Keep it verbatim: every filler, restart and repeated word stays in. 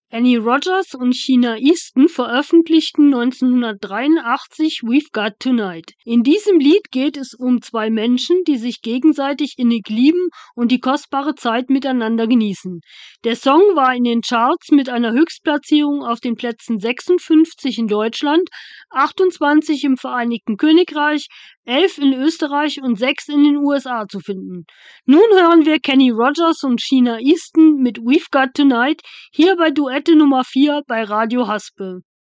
Kenny Rogers und Sheena Easton veröffentlichten neunzehnhundertdreiundachtzig "We've Got Tonight". In diesem Lied geht es um zwei Menschen, die sich gegenseitig innig lieben und die kostbare Zeit miteinander genießen. Der Song war in den Charts mit einer Höchstplatzierung auf den Plätzen sechsundfünfzig in Deutschland, achtundzwanzig im Vereinigten Königreich, elf in Österreich und sechs in den U S A zu finden. Nun hören wir Kenny Rogers und Sheena Easton mit "We've Got Tonight" hier bei Duette Nummer vier bei Radio Haspe.